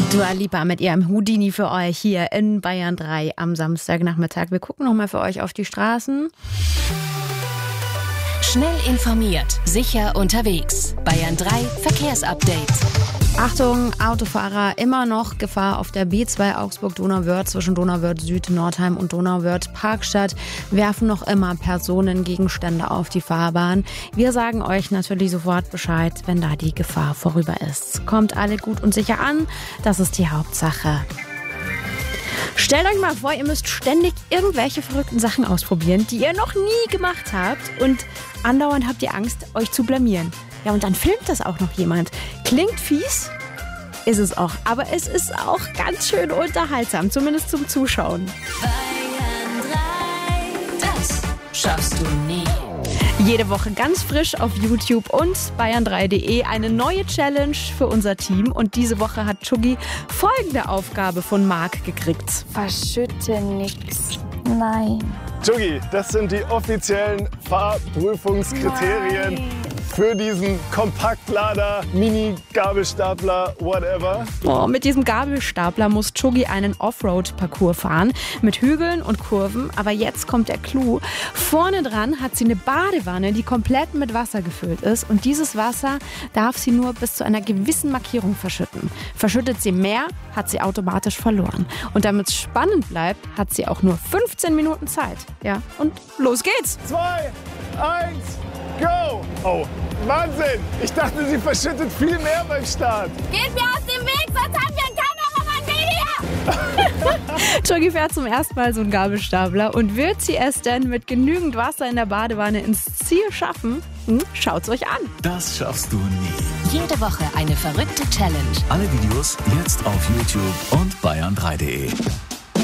Dua Lipa mit ihrem Houdini für euch hier in Bayern 3 am Samstagnachmittag. Wir gucken nochmal für euch auf die Straßen. Schnell informiert, sicher unterwegs. Bayern 3 Verkehrsupdate. Achtung, Autofahrer, immer noch Gefahr auf der B2 Augsburg-Donauwörth zwischen Donauwörth Süd, Nordheim und Donauwörth Parkstadt. Werfen noch immer Personen Gegenstände auf die Fahrbahn. Wir sagen euch natürlich sofort Bescheid, wenn da die Gefahr vorüber ist. Kommt alle gut und sicher an, das ist die Hauptsache. Stellt euch mal vor, ihr müsst ständig irgendwelche verrückten Sachen ausprobieren, die ihr noch nie gemacht habt und andauernd habt ihr Angst, euch zu blamieren. Ja, und dann filmt das auch noch jemand. Klingt fies, ist es auch. Aber es ist auch ganz schön unterhaltsam, zumindest zum Zuschauen. Bayern 3, das schaffst du nie. Jede Woche ganz frisch auf YouTube und bayern3.de eine neue Challenge für unser Team. Und diese Woche hat Chugi folgende Aufgabe von Marc gekriegt. Verschütte nix. Nein. Chugi, das sind die offiziellen Fahrprüfungskriterien für diesen Kompaktlader, Mini-Gabelstapler, whatever. Oh, mit diesem Gabelstapler muss Chugi einen Offroad-Parcours fahren mit Hügeln und Kurven. Aber jetzt kommt der Clou. Vorne dran hat sie eine Badewanne, die komplett mit Wasser gefüllt ist. Und dieses Wasser darf sie nur bis zu einer gewissen Markierung verschütten. Verschüttet sie mehr, hat sie automatisch verloren. Und damit es spannend bleibt, hat sie auch nur 15 Minuten Zeit. Ja, und los geht's. 2, 1, go! Oh, Wahnsinn! Ich dachte, sie verschüttet viel mehr beim Start. Geht mir aus dem Weg, sonst haben wir einen Kameramann weniger! Chugi fährt zum ersten Mal so einen Gabelstapler und wird sie es denn mit genügend Wasser in der Badewanne ins Ziel schaffen? Schaut's euch an. Das schaffst du nie. Jede Woche eine verrückte Challenge. Alle Videos jetzt auf YouTube und bayern3.de.